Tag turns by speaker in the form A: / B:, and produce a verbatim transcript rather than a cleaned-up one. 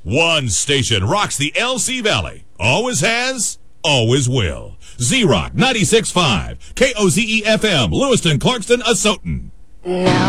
A: One station rocks the L C Valley. Always has, always will. Z-Rock ninety-six point five. K O Z E F M, Lewiston, Clarkston, Asotin.
B: Now